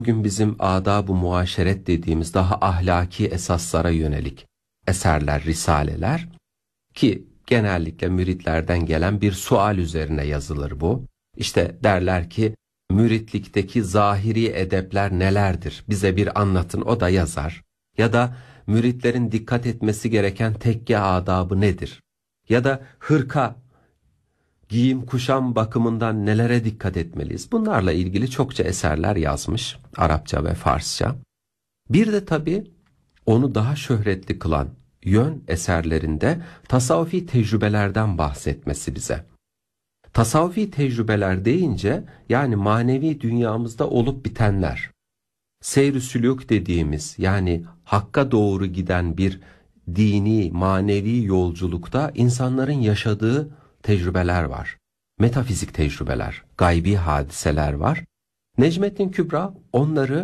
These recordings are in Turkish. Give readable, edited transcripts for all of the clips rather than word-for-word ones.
Bugün bizim adab-ı muaşeret dediğimiz daha ahlaki esaslara yönelik eserler, risaleler ki genellikle müritlerden gelen bir sual üzerine yazılır bu. İşte derler ki müritlikteki zahiri edepler nelerdir? Bize bir anlatın, o da yazar. Ya da müritlerin dikkat etmesi gereken tekke adabı nedir? Ya da hırka, giyim kuşam bakımından nelere dikkat etmeliyiz? Bunlarla ilgili çokça eserler yazmış, Arapça ve Farsça. Bir de tabii onu daha şöhretli kılan yön eserlerinde tasavvufi tecrübelerden bahsetmesi bize. Tasavvufi tecrübeler deyince yani manevi dünyamızda olup bitenler, seyr-i sülûk dediğimiz yani hakka doğru giden bir dini, manevi yolculukta insanların yaşadığı tecrübeler var. Metafizik tecrübeler, gaybi hadiseler var. Necmettin Kübra onları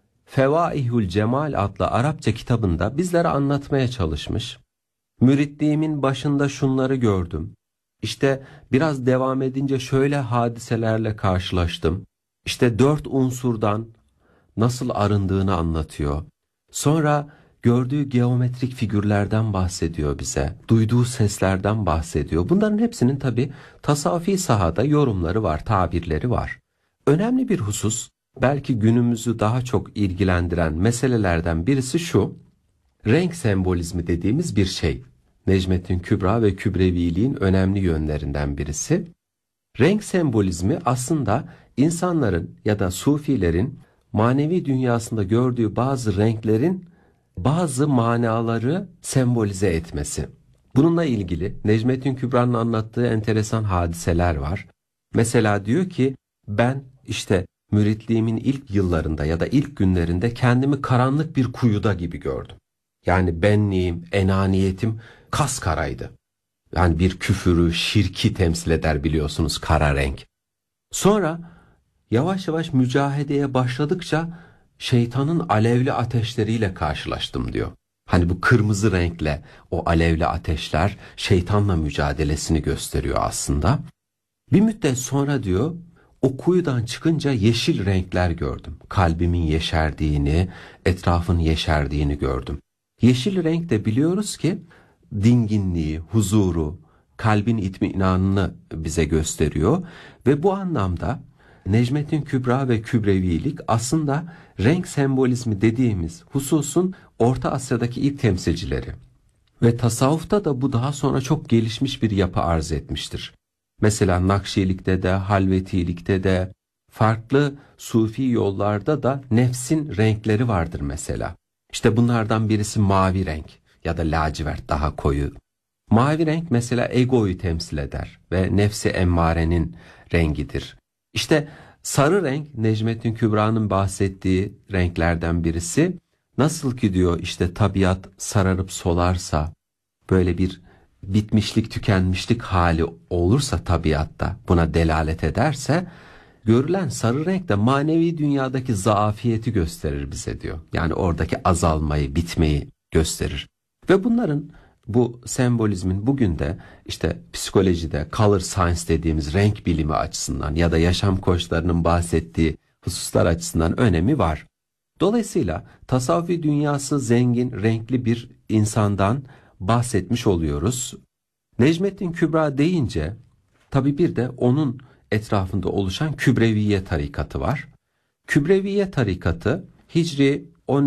Fevaihül Cemal adlı Arapça kitabında bizlere anlatmaya çalışmış. Müritliğimin başında şunları gördüm. İşte biraz devam edince şöyle hadiselerle karşılaştım. İşte 4 unsurdan nasıl arındığını anlatıyor. Sonra gördüğü geometrik figürlerden bahsediyor bize. Duyduğu seslerden bahsediyor. Bunların hepsinin tabii tasavvufi sahada yorumları var, tabirleri var. Önemli bir husus, belki günümüzü daha çok ilgilendiren meselelerden birisi şu: renk sembolizmi dediğimiz bir şey. Necmettin Kübra ve Kübreviliğin önemli yönlerinden birisi. Renk sembolizmi aslında insanların ya da sufilerin manevi dünyasında gördüğü bazı renklerin bazı manaları sembolize etmesi. Bununla ilgili Necmettin Kübra'nın anlattığı enteresan hadiseler var. Mesela diyor ki ben işte müritliğimin ilk yıllarında ya da ilk günlerinde kendimi karanlık bir kuyuda gibi gördüm. Yani benliğim, enaniyetim kaskaraydı. Yani bir küfürü, şirki temsil eder biliyorsunuz kara renk. Sonra yavaş yavaş mücahedeye başladıkça şeytanın alevli ateşleriyle karşılaştım diyor. Hani bu kırmızı renkle o alevli ateşler şeytanla mücadelesini gösteriyor aslında. Bir müddet sonra diyor o kuyudan çıkınca yeşil renkler gördüm. Kalbimin yeşerdiğini, etrafın yeşerdiğini gördüm. Yeşil renk de biliyoruz ki dinginliği, huzuru, kalbin itminanını bize gösteriyor ve bu anlamda Necmettin Kübra ve Kübrevilik aslında renk sembolizmi dediğimiz hususun Orta Asya'daki ilk temsilcileri. Ve tasavvufta da bu daha sonra çok gelişmiş bir yapı arz etmiştir. Mesela Nakşilikte de, Halvetilikte de, farklı sufi yollarda da nefsin renkleri vardır mesela. İşte bunlardan birisi mavi renk ya da lacivert, daha koyu. Mavi renk mesela egoyu temsil eder ve nefsi emmarenin rengidir. İşte sarı renk Necmettin Kübra'nın bahsettiği renklerden birisi. Nasıl ki diyor işte tabiat sararıp solarsa, böyle bir bitmişlik, tükenmişlik hali olursa tabiatta, buna delalet ederse, görülen sarı renk de manevi dünyadaki zaafiyeti gösterir bize diyor. Yani oradaki azalmayı, bitmeyi gösterir. Ve bunların, bu sembolizmin bugün de işte psikolojide color science dediğimiz renk bilimi açısından ya da yaşam koçlarının bahsettiği hususlar açısından önemi var. Dolayısıyla tasavvufi dünyası zengin, renkli bir insandan bahsetmiş oluyoruz. Necmettin Kübra deyince tabi bir de onun etrafında oluşan Kübreviye tarikatı var. Kübreviye tarikatı Hicri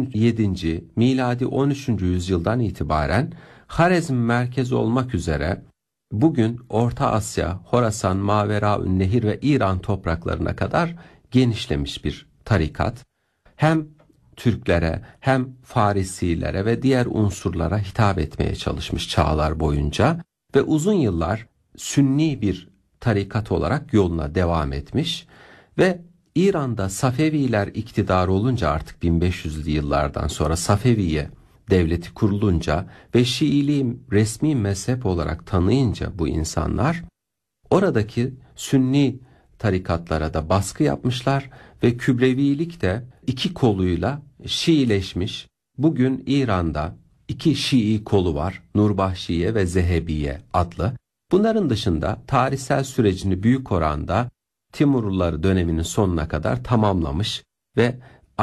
17. miladi 13. yüzyıldan itibaren Harezm merkezi olmak üzere bugün Orta Asya, Horasan, Maveraün Nehir ve İran topraklarına kadar genişlemiş bir tarikat. Hem Türklere hem Farisilere ve diğer unsurlara hitap etmeye çalışmış çağlar boyunca ve uzun yıllar Sünni bir tarikat olarak yoluna devam etmiş ve İran'da Safeviler iktidar olunca, artık 1500'lü yıllardan sonra Safeviye devleti kurulunca ve Şiiliği resmi mezhep olarak tanıyınca bu insanlar oradaki Sünni tarikatlara da baskı yapmışlar ve Kübrevilik de iki koluyla Şiileşmiş. Bugün İran'da iki Şii kolu var, Nurbahşiye ve Zehebiye adlı. Bunların dışında tarihsel sürecini büyük oranda Timurlular döneminin sonuna kadar tamamlamış ve